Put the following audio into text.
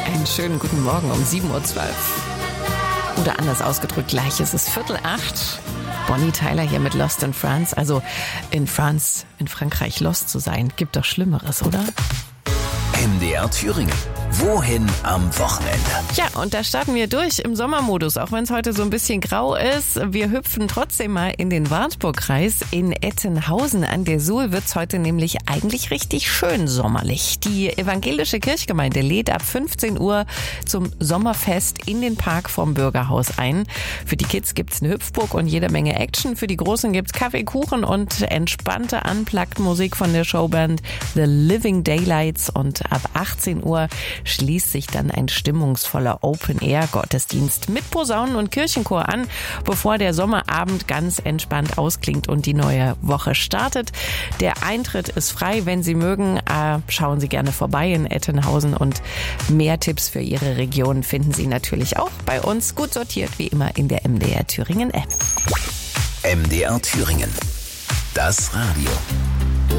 Einen schönen guten Morgen um 7.12 Uhr. Oder anders ausgedrückt, gleich ist es 7:45. Bonnie Tyler hier mit Lost in France. Also in Frankreich lost zu sein, gibt doch Schlimmeres, oder? MDR Thüringen. Wohin am Wochenende? Ja, und da starten wir durch im Sommermodus, auch wenn es heute so ein bisschen grau ist. Wir hüpfen trotzdem mal in den Wartburgkreis. In Ettenhausen an der Suhl wird's heute nämlich eigentlich richtig schön sommerlich. Die evangelische Kirchgemeinde lädt ab 15 Uhr zum Sommerfest in den Park vom Bürgerhaus ein. Für die Kids gibt's eine Hüpfburg und jede Menge Action. Für die Großen gibt's Kaffee, Kuchen und entspannte Unplugged-Musik von der Showband The Living Daylights. Und ab 18 Uhr schließt sich dann ein stimmungsvoller Open-Air-Gottesdienst mit Posaunen und Kirchenchor an, bevor der Sommerabend ganz entspannt ausklingt und die neue Woche startet. Der Eintritt ist frei, wenn Sie mögen. Schauen Sie gerne vorbei in Ettenhausen und mehr Tipps für Ihre Region finden Sie natürlich auch bei uns, gut sortiert wie immer in der MDR Thüringen App. MDR Thüringen. Das Radio.